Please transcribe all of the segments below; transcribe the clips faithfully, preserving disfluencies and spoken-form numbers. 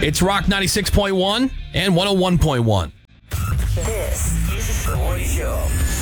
It's Rock ninety-six point one and one oh one point one. This is the Shorty Show.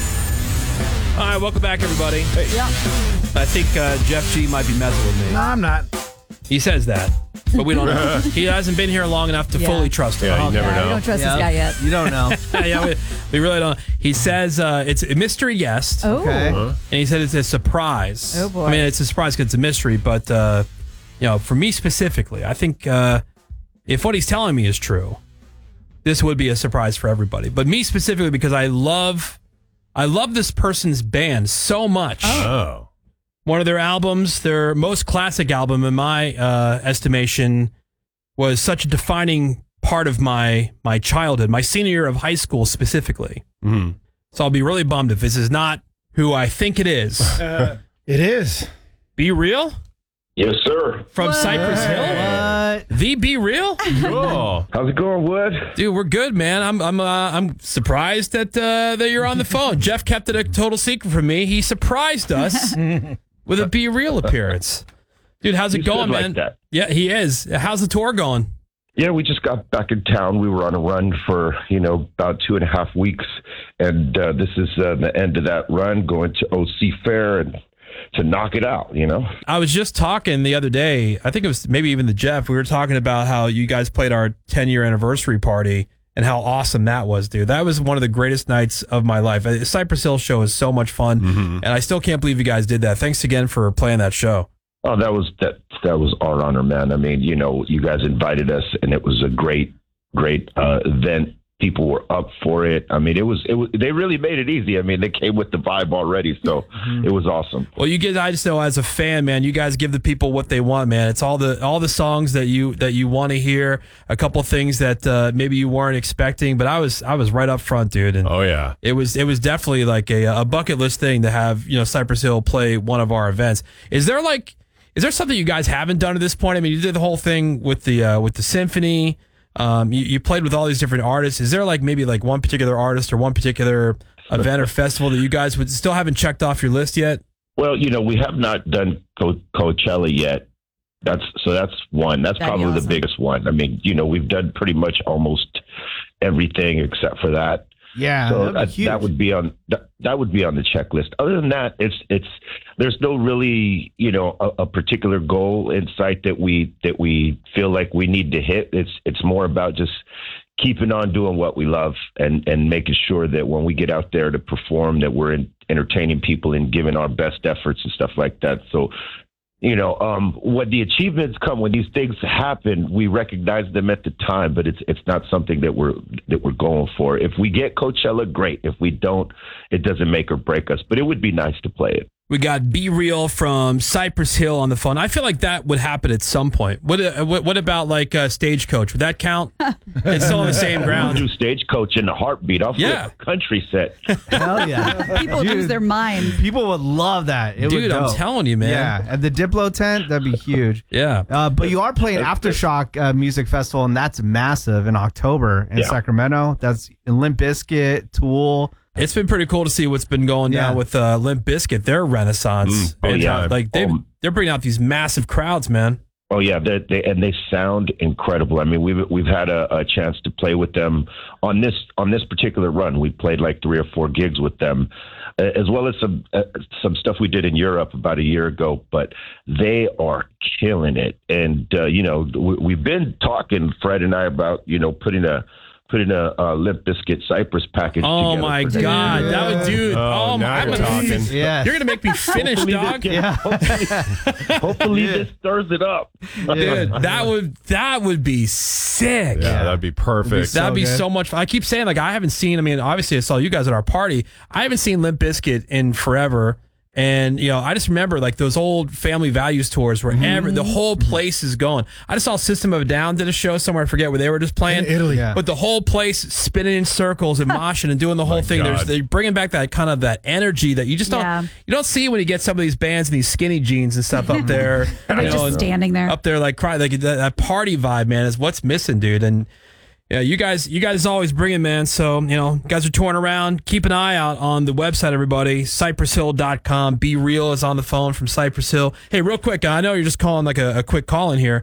All right, welcome back, everybody. Hey, Yeah. I think uh, Jeff G might be messing with me. No, I'm not. He says that, but we don't know. He hasn't been here long enough to Yeah. fully trust him. Yeah, you never Yeah, we know. don't trust Yeah. this guy yet. You don't know. yeah, we, we really don't. He says uh, it's a mystery guest, Oh. Okay. and he said it's a surprise. Oh, boy. I mean, it's a surprise because it's a mystery, but uh, you know, for me specifically, I think uh, if what he's telling me is true, this would be a surprise for everybody. But me specifically, because I love, I love this person's band so much. Oh. One of their albums, their most classic album, in my uh, estimation, was such a defining part of my my childhood, my senior year of high school specifically. Mm. So I'll be really bummed if this is not who I think it is. Uh, it is. Be Real Yes, sir. from Cypress Hill. What? The Be Real, Cool. How's it going, Wood? dude. We're good, man. I'm I'm uh, I'm surprised that uh, that you're on the phone. Jeff kept it a total secret from me. He surprised us with a Be Real appearance, dude. How's it He's going, good like man? that. Yeah, he is. How's the tour going? Yeah, we just got back in town. We were on a run for, you know, about two and a half weeks. And uh, this is uh, the end of that run, going to O C Fair and to knock it out, you know? I was just talking the other day. I think it was maybe even the Jeff. We were talking about how you guys played our ten year anniversary party and how awesome that was, dude. That was one of the greatest nights of my life. The Cypress Hill show is so much fun, Mm-hmm. and I still can't believe you guys did that. Thanks again for playing that show. Oh, that was that that was our honor, man. I mean, you know, you guys invited us, and it was a great, great uh, event. People were up for it. I mean, it was it was. They really made it easy. I mean, they came with the vibe already, so it was awesome. Well, you guys, I just know as a fan, man, you guys give the people what they want, man. It's all the all the songs that you that you want to hear. A couple things that uh, maybe you weren't expecting, but I was I was right up front, dude. And Oh, yeah. It was it was definitely like a, a bucket list thing to have, you know, Cypress Hill play one of our events. Is there like is there something you guys haven't done at this point? I mean, you did the whole thing with the uh, with the symphony. Um, you, you played with all these different artists. Is there like maybe like one particular artist or one particular event or festival that you guys would still haven't checked off your list yet? Well, you know, we have not done Co- Coachella yet. That's so that's one. That's That'd be probably awesome. the biggest one. I mean, you know, we've done pretty much almost everything except for that. Yeah. So that'd be that, huge. that would be on that, that would be on the checklist. Other than that, it's it's there's no really, you know, a, a particular goal in sight that we that we feel like we need to hit. It's it's more about just keeping on doing what we love and and making sure that when we get out there to perform, that we're in, entertaining people and giving our best efforts and stuff like that. So, you know, um, when the achievements come, when these things happen, we recognize them at the time, but it's it's not something that we're that we're going for. If we get Coachella, great. If we don't, it doesn't make or break us. But it would be nice to play it. We got Be Real from Cypress Hill on the phone. I feel like that would happen at some point. What uh, what, what about like uh, Stagecoach? Would that count? It's still on the same We'll ground. do Stagecoach in a heartbeat. I'll flip Yeah. a country set. Hell yeah. People lose their mind. People would love that. It would Dude, I'm dope. telling you, man. Yeah. At the Diplo tent, that'd be huge. Yeah. Uh, but you are playing Aftershock uh, Music Festival, and that's massive in October in Yeah. Sacramento. That's Limp Bizkit, Tool. It's been pretty cool to see what's been going down Yeah. with uh, Limp Bizkit, their renaissance. Mm. Oh, And, yeah. uh, like they Um, they're bringing out these massive crowds, man. Oh yeah, they, they and they sound incredible. I mean, we've we've had a, a chance to play with them on this on this particular run. We played like three or four gigs with them, uh, as well as some uh, some stuff we did in Europe about a year ago. But they are killing it, and uh, you know, we, we've been talking, Fred and I, about you know putting a putting a, a Limp Bizkit Cypress package. Oh together my for next God, year. that would, dude. Oh, Oh, now my, I'm you're gonna, talking. Yeah. you're gonna make me finish, Hopefully dog. this, Yeah. hopefully, hopefully this stirs it up. Dude, that would that would be sick. Yeah, that'd be perfect. That'd be good. so much fun. I keep saying, like, I haven't seen, I mean, obviously I saw you guys at our party. I haven't seen Limp Bizkit in forever. And, you know, I just remember like those old Family Values tours where every, the whole place is going. I just saw System of a Down did a show somewhere, I forget where they were just playing. In Italy. Yeah. But the whole place spinning in circles and moshing and doing the whole thing. There's, God. they're bringing back that kind of that energy that you just don't Yeah. you don't see when you get some of these bands and these skinny jeans and stuff up there. They're you know, just and- standing there. up there like crying, like that, that party vibe, man, is what's missing, dude. And yeah, you guys, you guys always bring it, man. So, you know, guys are touring around. Keep an eye out on the website, everybody. cypress hill dot com. Be Real is on the phone from Cypress Hill. Hey, real quick, I know you're just calling like a, a quick call in here.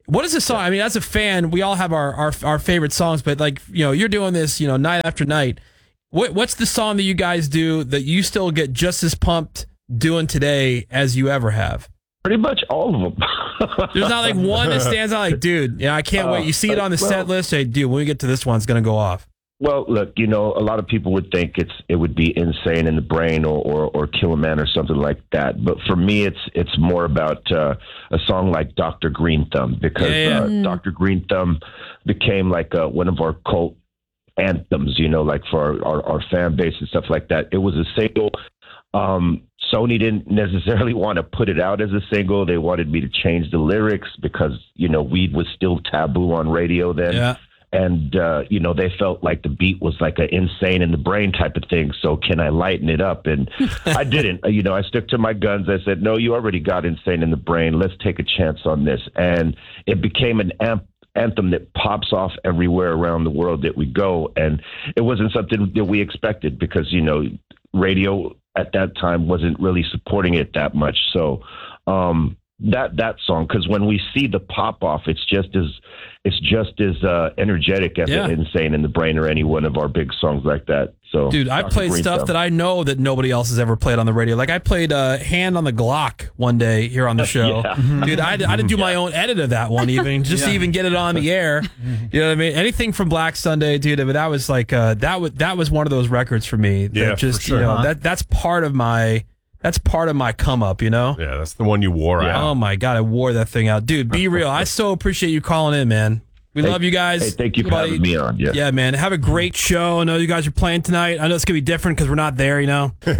What is the song? I mean, as a fan, we all have our, our our favorite songs, but like, you know, you're doing this, you know, night after night. What what's the song that you guys do that you still get just as pumped doing today as you ever have? Pretty much all of them. There's not like one that stands out like, dude, yeah, I can't uh, wait. You see it on the well, set list, hey, dude, when we get to this one, it's going to go off. Well, look, you know, a lot of people would think it's it would be Insane in the Brain or, or, or Kill a Man or something like that. But for me, it's it's more about uh, a song like Doctor Green Thumb, because Yeah, yeah. uh, Doctor Green Thumb became like uh, one of our cult anthems, you know, like for our, our, our fan base and stuff like that. It was a single. Um, Sony didn't necessarily want to put it out as a single. They wanted me to change the lyrics because, you know, weed was still taboo on radio then. Yeah. And, uh, you know, they felt like the beat was like an Insane in the Brain type of thing. So can I lighten it up? And I didn't. You know, I stuck to my guns. I said, no, you already got Insane in the Brain. Let's take a chance on this. And it became an amp. anthem that pops off everywhere around the world that we go. And it wasn't something that we expected because, you know, radio at that time wasn't really supporting it that much. So um, that that song, because when we see the pop off, it's just as it's just as uh, energetic as Yeah. Insane in the Brain or any one of our big songs like that. So, Dude, I Doctor played Green stuff Thumb. that I know that nobody else has ever played on the radio. Like I played uh, Hand on the Glock one day here on the show. Yeah. Dude, I had, I had to do my own edit of that one even, just to even get it on the air. You know what I mean? Anything from Black Sunday, dude, but that was like, uh, that was that was one of those records for me. That Yeah, just, for sure. you know, Huh? that that's part of my, that's part of my come up, you know? Yeah, that's the one you wore Yeah. out. Oh my God, I wore that thing out. Dude, be real. I so appreciate you calling in, man. We Hey- love you guys. Hey, thank you for Buddy. having me on. Yeah. Yeah, man. Have a great show. I know you guys are playing tonight. I know it's going to be different because we're not there, you know? But,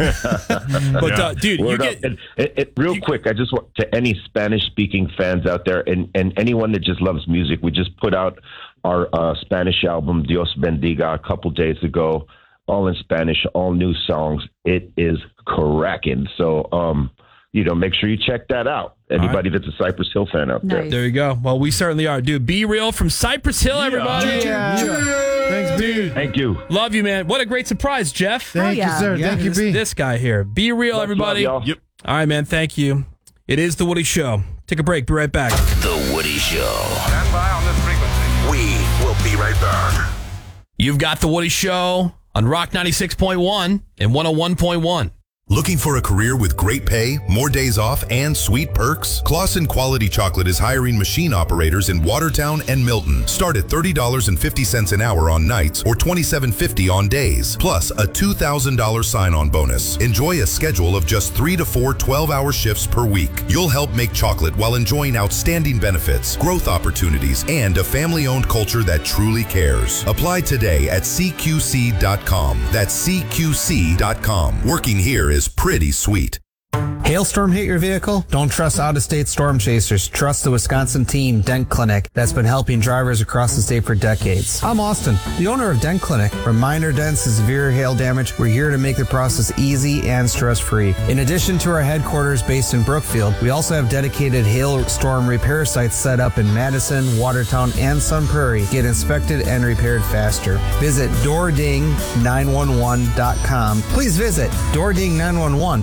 uh, dude, you Word get. up. And, and, and real quick, I just want to any Spanish-speaking fans out there, and, and anyone that just loves music. We just put out our uh, Spanish album "Dios Bendiga" a couple days ago, all in Spanish, all new songs. It is cracking. So, um, you know, make sure you check that out. Anybody that's a Cypress Hill fan out there. Nice. There you go. Well, we certainly are. Dude, Be Real from Cypress Hill, everybody. Thanks, dude. Thank you. Love you, man. What a great surprise, Jeff. Thank yeah. you, sir. Yeah. Thank you, This, B. this guy here. Be Real, Much everybody. love, y'all. Yep. All right, man. Thank you. It is The Woody Show. Take a break. Be right back. The Woody Show. Stand by on this frequency. We will be right back. You've got The Woody Show on Rock ninety-six point one and one oh one point one. Looking for a career with great pay, more days off, and sweet perks? Clausen Quality Chocolate is hiring machine operators in Watertown and Milton. Start at thirty dollars and fifty cents an hour on nights or twenty-seven fifty on days, plus a two thousand dollars sign-on bonus. Enjoy a schedule of just three to four twelve-hour shifts per week. You'll help make chocolate while enjoying outstanding benefits, growth opportunities, and a family-owned culture that truly cares. Apply today at C Q C dot com. That's C Q C dot com. Working here is pretty sweet. Hailstorm hit your vehicle? Don't trust out-of-state storm chasers. Trust the Wisconsin Teen Dent Clinic that's been helping drivers across the state for decades. I'm Austin, the owner of Dent Clinic. From minor dents to severe hail damage, we're here to make the process easy and stress-free. In addition to our headquarters based in Brookfield, we also have dedicated hailstorm repair sites set up in Madison, Watertown, and Sun Prairie. Get inspected and repaired faster. Visit door ding nine one one dot com. Please visit door ding nine one one.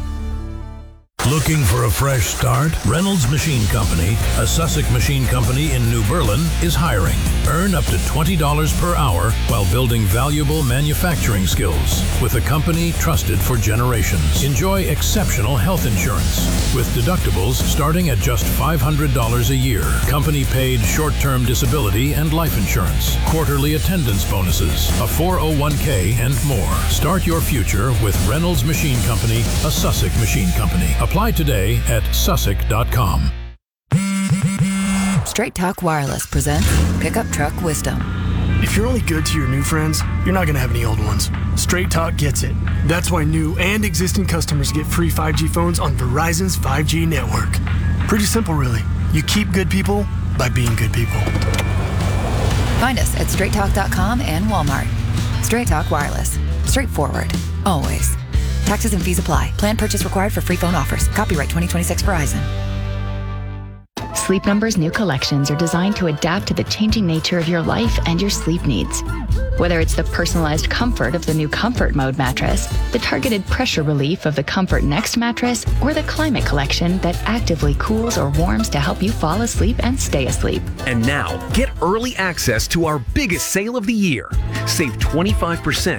Looking for a fresh start? Reynolds Machine Company, a Sussex machine company in New Berlin, is hiring. Earn up to twenty dollars per hour while building valuable manufacturing skills with a company trusted for generations. Enjoy exceptional health insurance with deductibles starting at just five hundred dollars a year. Company paid short-term disability and life insurance, quarterly attendance bonuses, a four oh one k, and more. Start your future with Reynolds Machine Company, a Sussex machine company. Apply today at Sussex dot com. Straight Talk Wireless presents Pickup Truck Wisdom. If you're only good to your new friends, you're not going to have any old ones. Straight Talk gets it. That's why new and existing customers get free five G phones on Verizon's five G network. Pretty simple, really. You keep good people by being good people. Find us at straight talk dot com and Walmart. Straight Talk Wireless. Straightforward. Always. Taxes and fees apply. Plan purchase required for free phone offers. Copyright twenty twenty-six Verizon. Sleep Number's new collections are designed to adapt to the changing nature of your life and your sleep needs. Whether it's the personalized comfort of the new Comfort Mode mattress, the targeted pressure relief of the Comfort Next mattress, or the Climate Collection that actively cools or warms to help you fall asleep and stay asleep. And now, get early access to our biggest sale of the year. Save twenty-five percent